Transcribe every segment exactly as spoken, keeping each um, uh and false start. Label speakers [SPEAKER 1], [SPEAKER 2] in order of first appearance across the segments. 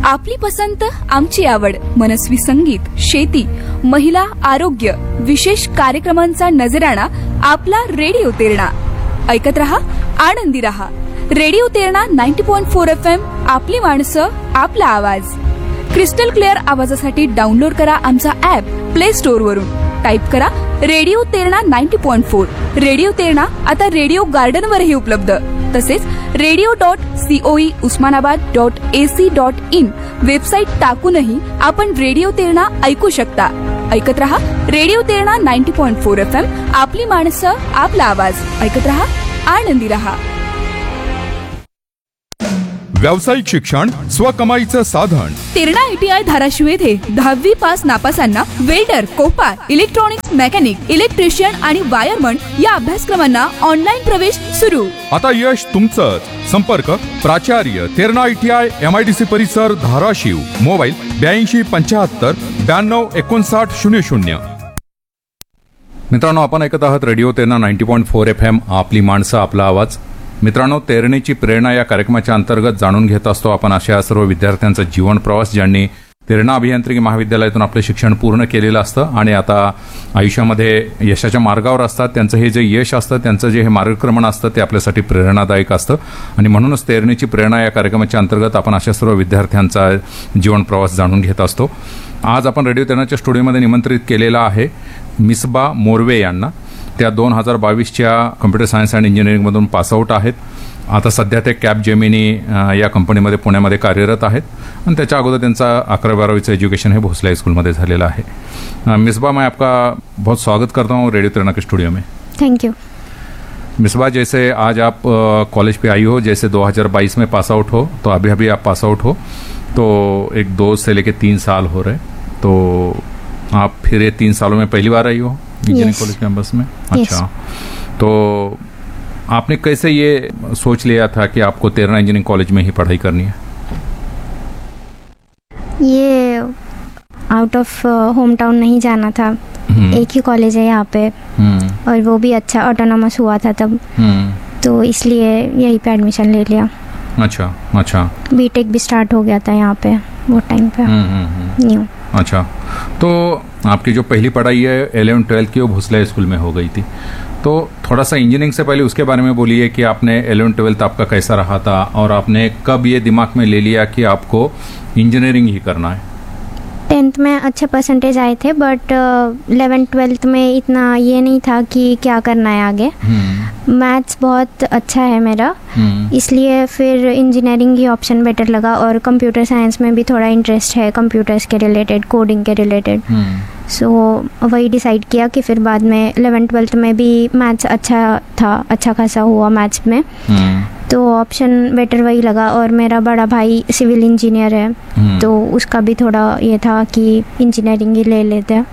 [SPEAKER 1] आपली पसंत आमची आवड, मनस्वी संगीत, शेती, महिला, आरोग्य, विशेष कार्यक्रमांचा नजराणा आपला रेडिओ तेरणा. ऐकत रहा, आनंदी रहा. Radio Terna ninety point four F M. आपली माणसं, आपला आवाज. क्रिस्टल क्लिअर आवाजासाठी डाउनलोड करा आमचा ऍप प्ले स्टोअर वरून. टाईप करा radio Terna ninety point four. Radio Terna आता रेडिओ गार्डन वरही उपलब्ध. तसेच radio dot COE Osmanabad dot AC dot in website टाकूनही आपण रेडिओ तेरणा ऐकू शकता. ऐकत रहा radio Terna ninety point four F M. आपली माणसं, आपला आवाज. ऐकत रहा, आनंदी रहा.
[SPEAKER 2] व्यावसायिक शिक्षण स्वकमाईचं साधन.
[SPEAKER 1] तेरणा आयटीआय धाराशिव येथे दहावी पास नापासांना welder, Kopar, electronics mechanic, electrician आणि वायरमन या अभ्यासक्रमांना ऑनलाईन प्रवेश सुरू.
[SPEAKER 2] आता यश तुमचंच. संपर्क प्राचार्य तेरणा आयटीआय एमआयडीसी परिसर धाराशिव. मोबाईल ब्याऐंशी पंच्याहत्तर ब्याण्णव एकोणसाठ शून्य शून्य.
[SPEAKER 3] मित्रांनो, आपण ऐकत आहात radio Terna ninety point four F M. आपली माणसं, आपला आवाज. मित्रांनो, तेरणीची प्रेरणा या कार्यक्रमाच्या अंतर्गत जाणून घेत असतो आपण अशा सर्व विद्यार्थ्यांचा जीवन प्रवास ज्यांनी तेरणा अभियांत्रिकी महाविद्यालयातून आपले शिक्षण पूर्ण केलेलं असतं आणि आता आयुष्यामध्ये यशाच्या मार्गावर असतात. त्यांचं हे जे यश असतं, त्यांचं जे हे मार्गक्रमण असतं, ते आपल्यासाठी प्रेरणादायक असतं आणि म्हणूनच तेरणीची प्रेरणा या कार्यक्रमाच्या अंतर्गत आपण अशा सर्व विद्यार्थ्यांचा जीवन प्रवास जाणून घेत असतो. आज आपण रेडिओ तेरणाच्या स्टुडिओमध्ये निमंत्रित केलेला आहे मिसबा मोर्वे यांना. त्या दोन हजार बावीसच्या कम्प्युटर सायन्स अँड इंजिनिअरिंगमधून पासआउट आहेत. आता सध्या ते कॅप जेमिनी या कंपनीमध्ये पुण्यामध्ये कार्यरत आहेत आणि त्याच्या अगोदर त्यांचा अकरावी बारावीचं एजुकेशन हे भोसले हाईस्कूल में झालेलं आहे. मिसबा, मैं आपका बहुत स्वागत करता हूँ रेडियो तेरणा के स्टूडियो में.
[SPEAKER 4] Thank you.
[SPEAKER 3] मिसबा, जैसे आज आप कॉलेज पे आई हो, जैसे दो हज़ार बाईस में पास आउट हो, तो अभी अभी आप पास आउट हो, तो एक दो से लेके तीन साल हो रहे, तो आप फिर ये तीन सालों में पहली बार आई हो इंजीनियरिंग कॉलेज कैंपस में. अच्छा, तो आपने कैसे ये सोच लिया था कि आपको तेरणा इंजीनियरिंग कॉलेज में ही पढ़ाई करनी है?
[SPEAKER 4] ये आउट ऑफ होम टाउन नहीं जाना था. एक ही कॉलेज है यहाँ पे और वो भी अच्छा ऑटोनॉमस हुआ था तब, तो इसलिए यहीं पे एडमिशन ले लिया.
[SPEAKER 3] अच्छा अच्छा.
[SPEAKER 4] बीटेक भी स्टार्ट हो गया था यहाँ पे वो टाइम पे न्यू.
[SPEAKER 3] अच्छा, तो आपकी जो पहली पढ़ाई है इलेवन ट्वेल्थ की वो भोसले स्कूल में हो गई थी, तो थोड़ा सा इंजीनियरिंग से पहले उसके बारे में बोलिए कि आपने इलेवन ट्वेल्थ आपका कैसा रहा था और आपने कब ये दिमाग में ले लिया कि आपको इंजीनियरिंग ही करना है?
[SPEAKER 4] टेंथ में अच्छे परसेंटेज आए थे, बट इलेवन ट्वेल्थ में इतना ये नहीं था कि क्या करना है आगे. मैथ्स बहुत अच्छा है मेरा, इसलिए फिर इंजीनियरिंग ही ऑप्शन बेटर लगा. और कंप्यूटर साइंस में भी थोड़ा इंटरेस्ट है, कंप्यूटर्स के रिलेटेड, कोडिंग के रिलेटेड. सो so, वही डिसाइड किया कि फिर बाद में इलेवन ट्वेल्थ में भी मैथ्स अच्छा था, अच्छा खासा हुआ मैथ्स में, तो ऑप्शन बेटर वही लगा. और मेरा बड़ा भाई सिविल इंजीनियर है, तो उसका भी थोड़ा ये था कि इंजीनियरिंग ही ले लेते हैं,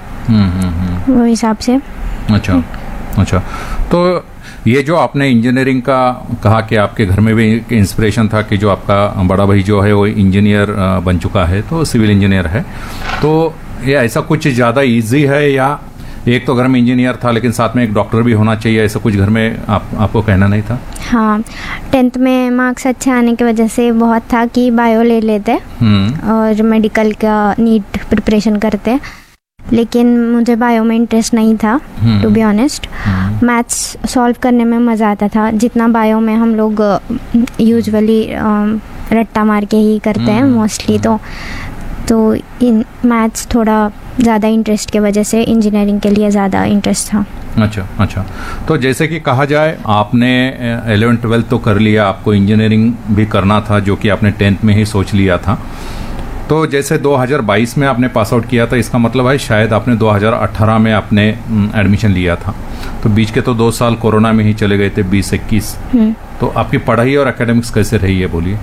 [SPEAKER 4] वो हिसाब से.
[SPEAKER 3] अच्छा अच्छा. तो ये जो आपने इंजीनियरिंग का कहा कि आपके घर में भी इंस्पिरेशन था कि जो आपका बड़ा भाई जो है वो इंजीनियर बन चुका है, तो सिविल इंजीनियर है, तो ये ऐसा कुछ ज़्यादा इजी है या एक तो घर में इंजीनियर था लेकिन साथ में एक डॉक्टर भी होना चाहिए, ऐसा कुछ घर में आप, आपको कहना नहीं था?
[SPEAKER 4] हाँ, टेंथ में मार्क्स अच्छे आने की वजह से बहुत था कि बायो ले लेते और मेडिकल का नीट प्रिपरेशन करते, लेकिन मुझे बायो में इंटरेस्ट नहीं था to be honest. Maths solve करने में मज़ा आता था, जितना बायो में हम लोग यूजुअली रट्टा मार के ही करते हैं मोस्टली, तो तो इन मैथ्स थोड़ा ज़्यादा इंटरेस्ट की वजह से इंजीनियरिंग के लिए ज़्यादा इंटरेस्ट था.
[SPEAKER 3] अच्छा अच्छा. तो जैसे कि कहा जाए आपने इलेवन ट्वेल्थ तो कर लिया, आपको इंजीनियरिंग भी करना था जो कि आपने टेंथ में ही सोच लिया था, तो जैसे दो हज़ार बाईस में आपने पास आउट किया था, इसका मतलब है शायद आपने दो हज़ार अठारह में आपने एडमिशन लिया था, तो बीच के तो दो साल कोरोना में ही चले गए थे, बीस इक्कीस. तो आपकी पढ़ाई और एकेडमिक्स कैसे रही है, बोलिए?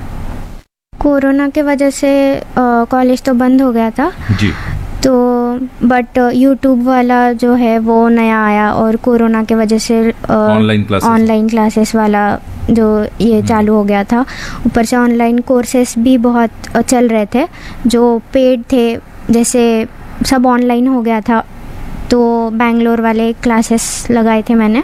[SPEAKER 4] कोरोना के वजह से कॉलेज तो बंद हो गया था
[SPEAKER 3] जी,
[SPEAKER 4] तो बट यूट्यूब वाला जो है वो नया आया और कोरोना के वजह से
[SPEAKER 3] ऑनलाइन क्लासेस
[SPEAKER 4] ऑनलाइन क्लासेस वाला जो ये चालू हो गया था. ऊपर से ऑनलाइन कोर्सेस भी बहुत चल रहे थे जो पेड थे, जैसे सब ऑनलाइन हो गया था, तो बैंगलोर वाले क्लासेस लगाए थे मैंने.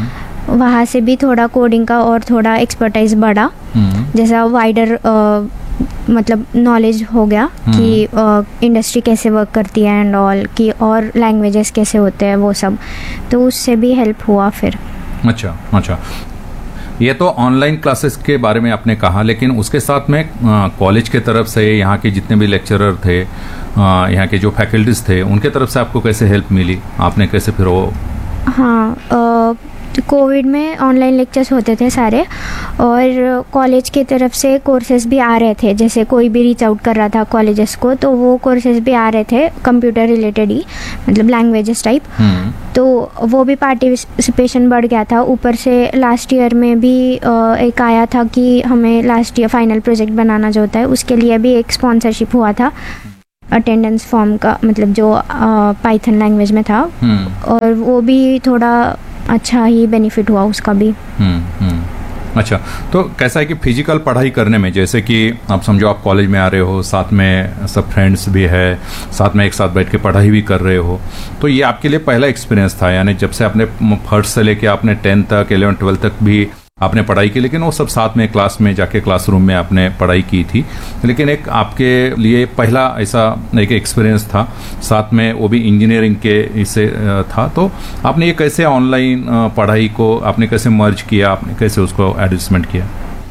[SPEAKER 4] वहाँ से भी थोड़ा कोडिंग का और थोड़ा एक्सपर्टाइज बढ़ा, जैसा वाइडर मतलब नॉलेज हो गया कि इंडस्ट्री कैसे वर्क करती है एंड ऑल, कि और लैंग्वेजेस कैसे होते हैं वो सब, तो उससे भी हेल्प हुआ फिर।
[SPEAKER 3] अच्छा अच्छा, ये तो ऑनलाइन क्लासेस के बारे में आपने कहा, लेकिन उसके साथ में कॉलेज के तरफ से यहाँ के जितने भी लेक्चरर थे, आ, यहाँ के जो फैकल्टीज थे, उनके तरफ से आपको कैसे हेल्प मिली? आपने कैसे फिर वो?
[SPEAKER 4] हाँ, कोविड में ऑनलाइन लेक्चर्स होते थे सारे, और कॉलेज की तरफ से कोर्सेज भी आ रहे थे, जैसे कोई भी रीच आउट कर रहा था कॉलेजेस को, तो वो कोर्सेज भी आ रहे थे कंप्यूटर रिलेटेड ही, मतलब लैंग्वेजेस टाइप, तो वो भी पार्टिसिपेशन बढ़ गया था। ऊपर से लास्ट ईयर में भी एक आया था कि हमें लास्ट ईयर फाइनल प्रोजेक्ट बनाना जो होता है उसके लिए भी एक स्पॉन्सरशिप हुआ था अटेंडेंस फॉर्म का, मतलब जो पाइथन लैंग्वेज में था, और वो भी थोड़ा अच्छा ही बेनिफिट हुआ उसका भी।
[SPEAKER 3] हम्म हम्म अच्छा, तो कैसा है कि फिजिकल पढ़ाई करने में, जैसे कि आप समझो आप कॉलेज में आ रहे हो, साथ में सब फ्रेंड्स भी है, साथ में एक साथ बैठ के पढ़ाई भी कर रहे हो, तो ये आपके लिए पहला एक्सपीरियंस था, यानी जब से आपने फर्स्ट से लेके आपने टेंथ तक, इलेवन ट्वेल्थ तक भी आपने पढ़ाई की, लेकिन वो सब साथ में क्लास में जाके क्लासरूम में आपने पढ़ाई की थी, लेकिन एक आपके लिए पहला ऐसा एक एक्सपीरियंस था, साथ में वो भी इंजीनियरिंग के इससे था, तो आपने ये कैसे ऑनलाइन पढ़ाई को आपने कैसे मर्ज किया, आपने कैसे उसको एडजस्टमेंट किया?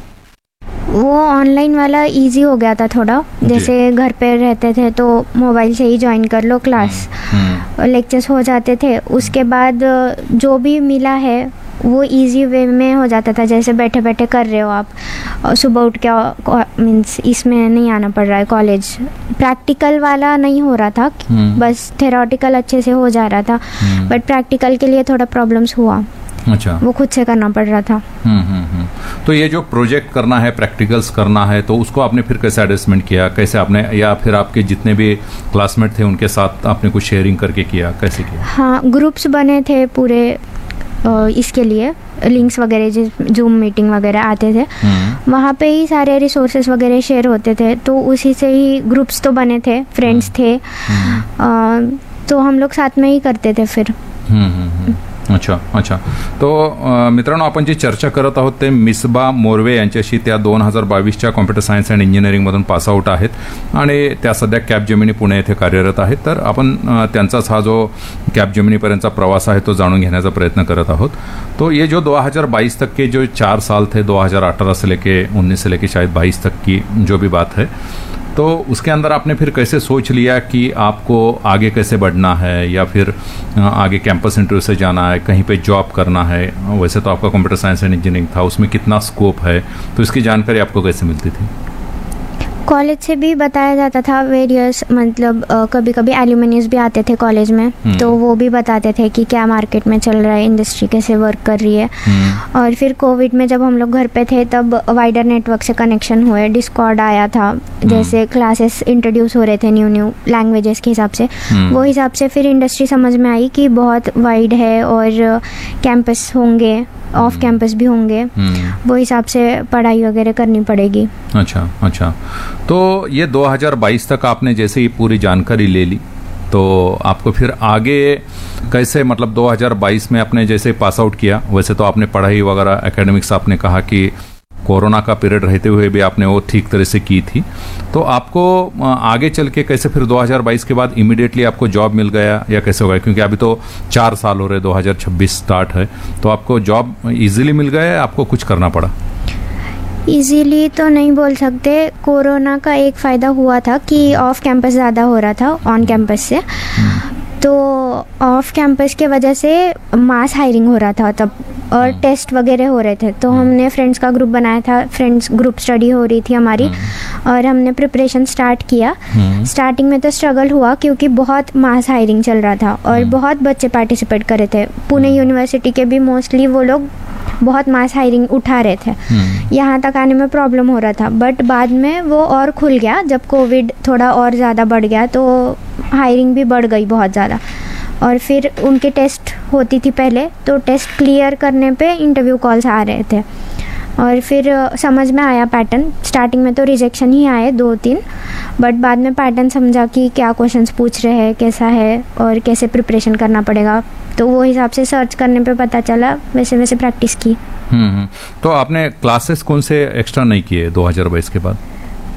[SPEAKER 4] वो ऑनलाइन वाला इजी हो गया था थोड़ा, जैसे घर पे रहते थे तो मोबाइल से ही ज्वाइन कर लो क्लास, लेक्चर्स हो जाते थे, उसके बाद जो भी मिला है वो इजी वे में हो जाता था, जैसे बैठे बैठे कर रहे हो आप, और सुबह उठ के मीन्स इसमें नहीं आना पड़ रहा है कॉलेज, प्रैक्टिकल वाला नहीं हो रहा था, बस थेरोटिकल अच्छे से हो जा रहा था, बट प्रैक्टिकल के लिए थोड़ा प्रॉब्लम्स हुआ।
[SPEAKER 3] अच्छा,
[SPEAKER 4] वो खुद से करना पड़ रहा था।
[SPEAKER 3] हम्म हम्म तो ये जो प्रोजेक्ट करना है, प्रैक्टिकल्स करना है, तो उसको आपने फिर कैसे एडजस्टमेंट किया, कैसे आपने, या फिर आपके जितने भी क्लासमेट थे उनके साथ आपने कुछ शेयरिंग करके किया, कैसे किया?
[SPEAKER 4] हाँ, ग्रुप्स बने थे पूरे इसके लिए, लिंक्स वगैरह जिस जूम मीटिंग वगैरह आते थे, वहाँ पे ही सारे रिसोर्सेज वगैरह शेयर होते थे, तो उसी से ही ग्रुप्स तो बने थे, फ्रेंड्स थे, आ, तो हम लोग साथ में ही करते थे फिर।
[SPEAKER 3] अच्छा अच्छा, तो मित्रांनो, आपण जी चर्चा करत आहोत ते मिसबा मोर्वे यांच्याशी, त्या दोन हजार बावीसच्या कॉम्प्युटर सायन्स अँड इंजिनिअरिंगमधून पासआउट आहेत आणि त्या सध्या कॅपजेमिनी पुणे येथे कार्यरत आहेत, तर आपण त्यांचाच हा जो कॅपजेमिनीपर्यंतचा प्रवास आहे तो जाणून घेण्याचा प्रयत्न करत आहोत। तो ये जो दो हज़ार बाईस तक के जो चार साल थे, दो हज़ार अठारह से लेके उन्नीस से लेके शायद बाईस तक की जो भी बात है, तो उसके अंदर आपने फिर कैसे सोच लिया कि आपको आगे कैसे बढ़ना है, या फिर आगे कैंपस इंटरव्यू से जाना है, कहीं पे जॉब करना है? वैसे तो आपका कंप्यूटर साइंस एंड इंजीनियरिंग था, उसमें कितना स्कोप है, तो इसकी जानकारी आपको कैसे मिलती थी?
[SPEAKER 4] कॉलेज से भी बताया जाता था वेरियस, मतलब कभी कभी एल्यूमिनियस भी आते थे कॉलेज में, तो वो भी बताते थे कि क्या मार्केट में चल रहा है, इंडस्ट्री कैसे वर्क कर रही है। और फिर कोविड में जब हम लोग घर पे थे तब वाइडर नेटवर्क से कनेक्शन हुए, डिस्कॉर्ड आया था, जैसे क्लासेस इंट्रोड्यूस हो रहे थे न्यू न्यू लैंग्वेजेस के हिसाब से, वो हिसाब से फिर इंडस्ट्री समझ में आई कि बहुत वाइड है और कैंपस होंगे, ऑफ कैंपस भी होंगे, वो हिसाब से पढ़ाई वगैरह करनी पड़ेगी।
[SPEAKER 3] अच्छा अच्छा, तो ये दो हज़ार बाईस तक आपने जैसे ही पूरी जानकारी ले ली, तो आपको फिर आगे कैसे, मतलब दो हज़ार बाईस में आपने जैसे पास आउट किया, वैसे तो आपने पढ़ाई वगैरह एकेडमिक्स आपने कहा कि कोरोना का पीरियड रहते हुए भी आपने वो ठीक तरह से की थी, तो आपको आगे चल के कैसे फिर दो हज़ार बाईस के बाद इमीडिएटली आपको जॉब मिल गया, या कैसे हो गया? क्योंकि अभी तो चार साल हो रहे, दो हज़ार छब्बीस स्टार्ट है, तो आपको जॉब इजीली मिल गया या आपको कुछ करना पड़ा?
[SPEAKER 4] इजीली तो नहीं बोल सकते, कोरोना का एक फ़ायदा हुआ था कि ऑफ कैंपस ज़्यादा हो रहा था ऑन कैंपस से, तो ऑफ कैंपस के वजह से मास हायरिंग हो रहा था तब, और टेस्ट वगैरह हो रहे थे, तो हमने फ्रेंड्स का ग्रुप बनाया था, फ्रेंड्स ग्रुप स्टडी हो रही थी हमारी, और हमने प्रिपरेशन स्टार्ट किया। स्टार्टिंग में तो स्ट्रगल हुआ क्योंकि बहुत मास हायरिंग चल रहा था और बहुत बच्चे पार्टिसिपेट कर रहे थे, पुणे यूनिवर्सिटी के भी मोस्टली वो लोग बहुत मास हायरिंग उठा रहे थे, यहाँ तक आने में प्रॉब्लम हो रहा था, बट बाद में वो और खुल गया, जब कोविड थोड़ा और ज़्यादा बढ़ गया तो हायरिंग भी बढ़ गई बहुत ज़्यादा, और फिर उनके टेस्ट होती थी पहले, तो टेस्ट क्लियर करने पे इंटरव्यू कॉल्स आ रहे थे, और फिर समझ में आया पैटर्न। स्टार्टिंग में तो रिजेक्शन ही आए दो तीन, बट बाद में पैटर्न समझा कि क्या क्वेश्चंस पूछ रहे हैं, कैसा है और कैसे प्रिपरेशन करना पड़ेगा, तो वो हिसाब से सर्च करने पे पता चला, वैसे वैसे प्रैक्टिस की।
[SPEAKER 3] हम्म तो आपने क्लासेस कौन से एक्स्ट्रा नहीं किए दो हज़ार बाईस के बाद?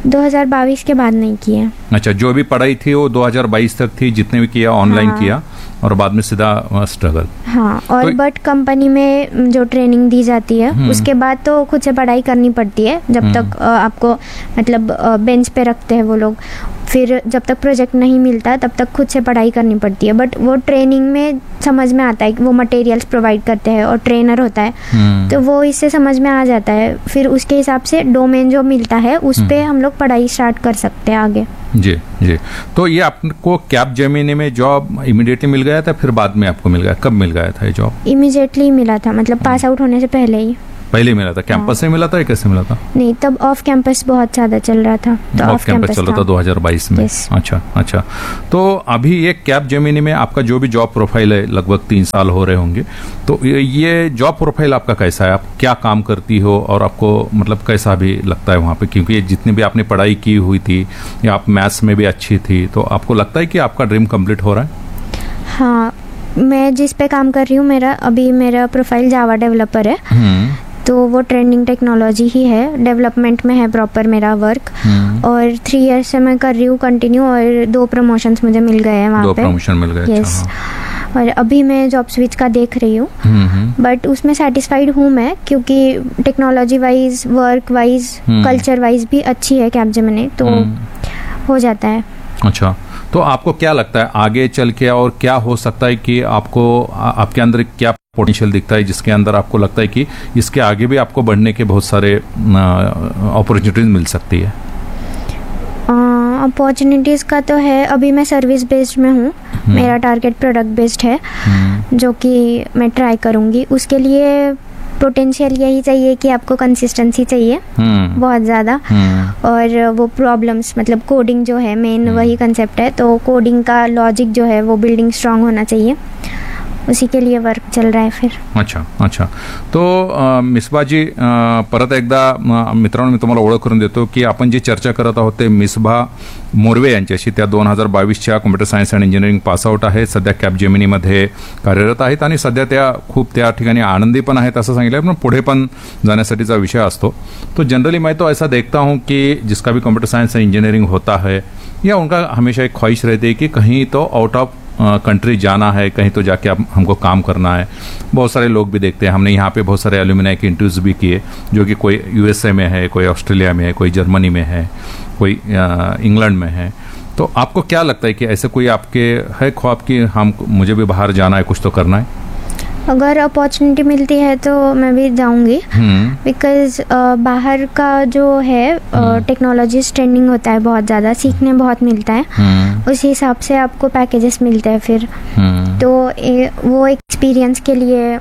[SPEAKER 4] दो हज़ार बाईस के बाद नहीं किया।
[SPEAKER 3] अच्छा, जो भी पढ़ाई थी वो दो हज़ार बाईस तक थी, जितने भी किया ऑनलाइन
[SPEAKER 4] हाँ।
[SPEAKER 3] किया और बाद में सीधा स्ट्रगल।
[SPEAKER 4] हाँ, और
[SPEAKER 3] तो-
[SPEAKER 4] बट कंपनी में जो ट्रेनिंग दी जाती है उसके बाद तो खुद से पढ़ाई करनी पड़ती है, जब तक अ, आपको मतलब बेंच पे रखते हैं वो लोग, फिर जब तक प्रोजेक्ट नहीं मिलता तब तक खुद से पढ़ाई करनी पड़ती है। बट वो ट्रेनिंग में समझ में आता है कि वो मटेरियल्स प्रोवाइड करते हैं और ट्रेनर होता है, तो वो इससे समझ में आ जाता है, फिर उसके हिसाब से डोमेन जो मिलता है उस पे हम लोग पढ़ाई स्टार्ट कर सकते हैं आगे।
[SPEAKER 3] जी जी। तो ये आपको कैप जेमिनी में जॉब इमीडिएटली मिल गया था, फिर बाद में आपको मिल गया? कब मिल गया था ये जॉब?
[SPEAKER 4] इमीडिएटली मिला था, मतलब पास आउट होने से पहले ही।
[SPEAKER 3] पहले ही मिला था? कैंपस से मिला था या कैसे मिला था?
[SPEAKER 4] नहीं, तब ऑफ कैंपस बहुत ज़्यादा चल रहा था, तो
[SPEAKER 3] ऑफ कैंपस चल रहा था दो हज़ार बाईस में।
[SPEAKER 4] Yes.
[SPEAKER 3] अच्छा अच्छा। तो अभी ये कैप जेमिनी में आपका जो भी जॉब प्रोफाइल है, लगभग तीन साल हो रहे होंगे, तो ये- ये जॉब प्रोफाइल आपका कैसा है? आप क्या काम करती हो और आपको मतलब कैसा भी लगता है वहाँ पे? क्योंकि ये जितनी भी आपने पढ़ाई की हुई थी या आप मैथ्स में भी अच्छी थी, तो आपको लगता है कि आपका ड्रीम कंप्लीट हो रहा है?
[SPEAKER 4] हाँ, मैं जिस पे काम कर रही हूँ, मेरा अभी मेरा प्रोफाइल जावा डेवलपर है,
[SPEAKER 3] हम्म
[SPEAKER 4] तो वो ट्रेंडिंग टेक्नोलॉजी ही है, डेवलपमेंट में है प्रॉपर मेरा वर्क,
[SPEAKER 3] हम्म।
[SPEAKER 4] और थ्री इयर्स से मैं कर रही हूँ कंटिन्यू, और दो प्रमोशंस मुझे मिल गए हैं वहाँ
[SPEAKER 3] दो
[SPEAKER 4] पे।
[SPEAKER 3] प्रमोशन मिल गए?
[SPEAKER 4] यस,
[SPEAKER 3] अच्छा,
[SPEAKER 4] और अभी मैं जॉब स्विच का देख रही हूँ,
[SPEAKER 3] हाँ। हम्म
[SPEAKER 4] बट उसमें सेटिस्फाइड हूँ मैं, क्योंकि टेक्नोलॉजी वाइज, वर्क वाइज,
[SPEAKER 3] हम्म।
[SPEAKER 4] कल्चर वाइज भी अच्छी है कैपजेमिनी, तो
[SPEAKER 3] हम्म।
[SPEAKER 4] हो जाता है।
[SPEAKER 3] अच्छा, तो आपको क्या लगता है आगे चल के और क्या हो सकता है कि आपको आ- आपके अंदर क्या पोटेंशियल दिखता है जिसके अंदर आपको लगता है कि इसके आगे भी आपको बढ़ने के बहुत सारे अपॉर्चुनिटीज मिल सकती है?
[SPEAKER 4] अपॉर्चुनिटीज़ का तो है, अभी मैं सर्विस बेस्ड में हूँ, मेरा टारगेट प्रोडक्ट बेस्ड है, जो कि मैं ट्राई करूँगी। उसके लिए पोटेंशियल यही चाहिए कि आपको कंसिस्टेंसी चाहिए
[SPEAKER 3] हम्म
[SPEAKER 4] बहुत ज़्यादा,
[SPEAKER 3] हम्म
[SPEAKER 4] और वो प्रॉब्लम्स, मतलब कोडिंग जो है मेन वही कंसेप्ट है, तो कोडिंग का लॉजिक जो है वो बिल्डिंग स्ट्रांग होना चाहिए, उसी के लिए वर्क चल रहा है फिर।
[SPEAKER 3] अच्छा अच्छा। तो अ, मिसबाजी, अ, परत एकदा अ, मित्रांनो मी तुम्हाला ओळख करून देतो की आपण जी चर्चा करत आहोत ते मिसबा मोरवे यांच्याशी. त्या दोन हजार बावीसच्या computer science and engineering pass out आहेत, सध्या कॅपजेमिनीमध्ये कार्यरत आहेत आणि सध्या त्या खूप त्या ठिकाणी आनंदी पण आहेत असं सांगितलं, पण पुढे पण जाण्यासाठीचा विषय असतो. तो जनरली मैं तो ऐसा देखता हूँ कि जिसका भी कंप्यूटर साइंस एंड इंजीनियरिंग होता है या उनका हमेशा एक ख्वाहिश रहती है कि कहीं तो आउट ऑफ कंट्री जाना है, कहीं तो जाके अब हमको काम करना है. बहुत सारे लोग भी देखते हैं, हमने यहाँ पे बहुत सारे एल्यूमिनाई के इंटरव्यूज भी किए, जो कि कोई यूएसए में है, कोई ऑस्ट्रेलिया में है, कोई जर्मनी में है, कोई इंग्लैंड में है. तो आपको क्या लगता है कि ऐसे कोई आपके है ख्वाब कि हम मुझे भी बाहर जाना है, कुछ तो करना है?
[SPEAKER 4] अगर अपॉर्चुनिटी मिलती है तो मैं भी जाऊंगी, बिकॉज बाहर का जो है टेक्नोलॉजीज ट्रेंडिंग होता है बहुत ज़्यादा, सीखने बहुत मिलता है, उस हिसाब से आपको पैकेजेस मिलते हैं फिर, तो ए, वो एक्सपीरियंस के लिए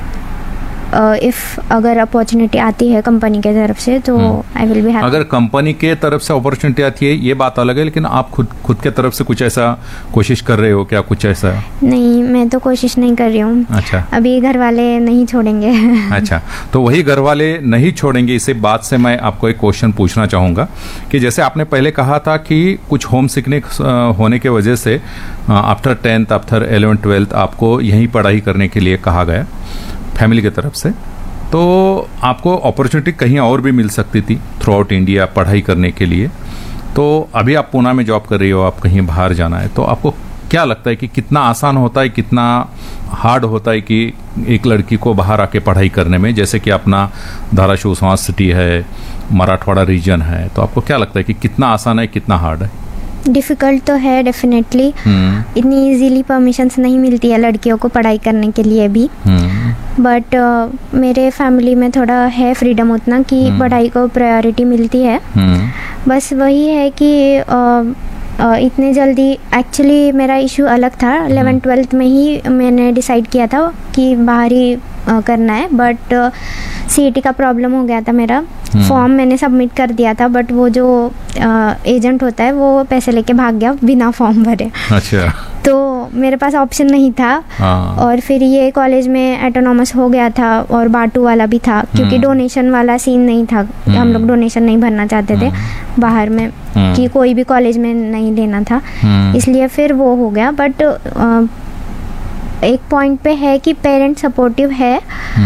[SPEAKER 4] इफ अगर अपॉर्चुनिटी आती है कंपनी के तरफ से तो आई विल बी हैप्पी.
[SPEAKER 3] अगर कंपनी के तरफ से अपॉर्चुनिटी आती है ये बात अलग है, लेकिन आप खुद खुद के तरफ से कुछ ऐसा कोशिश कर रहे हो क्या, कुछ ऐसा?
[SPEAKER 4] नहीं, मैं तो कोशिश नहीं कर रही हूँ.
[SPEAKER 3] अच्छा,
[SPEAKER 4] अभी घर वाले नहीं छोड़ेंगे.
[SPEAKER 3] अच्छा, तो वही घर वाले नहीं छोड़ेंगे, इसी बात से मैं आपको एक क्वेश्चन पूछना चाहूंगा कि जैसे आपने पहले कहा था कि कुछ होम सिकनेस होने के वजह से after tenth after eleven twelfth आपको यहीं पढ़ाई करने के लिए कहा गया फैमिली की तरफ से, तो आपको अपॉर्चुनिटी कहीं और भी मिल सकती थी थ्रू आउट इंडिया पढ़ाई करने के लिए. तो अभी आप पूना में जॉब कर रही हो, आप कहीं बाहर जाना है, तो आपको क्या लगता है कि कितना आसान होता है, कितना हार्ड होता है कि एक लड़की को बाहर आके पढ़ाई करने में? जैसे कि अपना धाराशिव स्मार्ट सिटी है, मराठवाड़ा रीजन है, तो आपको क्या लगता है कि कितना आसान है, कितना हार्ड है?
[SPEAKER 4] डिफ़िकल्ट तो है डेफिनेटली. इतनी इजीली परमिशंस नहीं मिलती है लड़कियों को पढ़ाई करने के लिए भी, बट uh, मेरे फैमिली में थोड़ा है फ्रीडम उतना कि पढ़ाई को प्रायोरिटी मिलती है. बस वही है कि uh, uh, इतने जल्दी, एक्चुअली मेरा इशू अलग था, इलेवन ट्वेल्थ में ही मैंने डिसाइड किया था कि बाहर ही uh, करना है, बट सीईटी का प्रॉब्लम हो गया था मेरा. फॉर्म मैंने सबमिट कर दिया था, बट वो जो एजेंट होता है वो पैसे लेके भाग गया बिना फॉर्म भरे.
[SPEAKER 3] अच्छा, तो
[SPEAKER 4] मेरे पास ऑप्शन नहीं था. और फिर ये कॉलेज में ऑटोनॉमस हो गया था और बाटू वाला भी था, क्योंकि डोनेशन वाला सीन नहीं था, हम लोग डोनेशन नहीं भरना चाहते थे बाहर में, कि कोई भी कॉलेज में नहीं लेना था, इसलिए फिर वो हो गया. बट एक पॉइंट पे है कि पेरेंट सपोर्टिव है,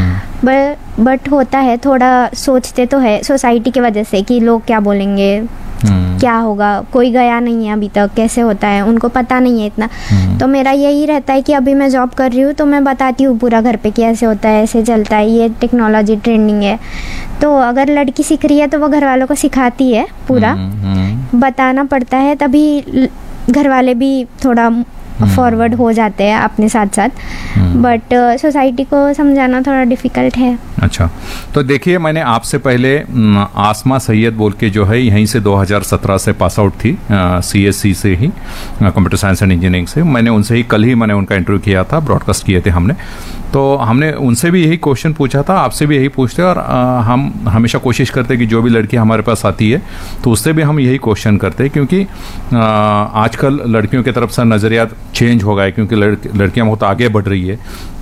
[SPEAKER 4] बट बट होता है थोड़ा, सोचते तो है सोसाइटी की वजह से कि लोग क्या बोलेंगे, क्या होगा, कोई गया नहीं है अभी तक, कैसे होता है उनको पता नहीं है इतना। तो मेरा यही रहता है कि अभी मैं जॉब कर रही हूँ तो मैं बताती हूँ पूरा घर पे कि ऐसे होता है, ऐसे चलता है, ये टेक्नोलॉजी ट्रेंडिंग है। तो अगर लड़की सीख रही है तो वो घर वालों को सिखाती है पूरा, बताना पड़ता है, तभी घर वाले भी थोड़ा फॉरवर्ड हो जाते हैं अपने साथ साथ। बट सोसाइटी को समझाना थोड़ा डिफिकल्ट है।
[SPEAKER 3] अच्छा, तो देखिए मैंने आपसे पहले न, आसमा सैयद बोल के जो है यहीं से दो हज़ार सत्रह से पास आउट थी, सीएससी से ही, कंप्यूटर साइंस एंड इंजीनियरिंग से। मैंने उनसे ही कल ही मैंने उनका इंटरव्यू किया था, ब्रॉडकास्ट किए थे हमने। तो हमने उनसे भी यही क्वेश्चन पूछा था, आपसे भी यही पूछते हैं, और आ, हम हमेशा कोशिश करते हैं कि जो भी लड़की हमारे पास आती है तो उससे भी हम यही क्वेश्चन करते हैं, क्योंकि आ, आजकल लड़कियों की तरफ से नज़रिया चेंज हो गया है, क्योंकि लड़कियां बहुत आगे बढ़ रही है।